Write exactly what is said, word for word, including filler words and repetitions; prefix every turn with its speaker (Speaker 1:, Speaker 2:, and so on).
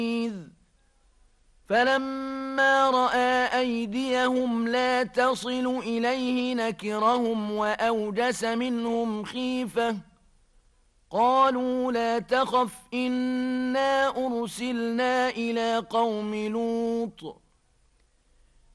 Speaker 1: فلما رأى أيديهم لا تصل إليه نكرهم وأوجس منهم خيفة قالوا لا تخف إنا أرسلنا إلى قوم لوط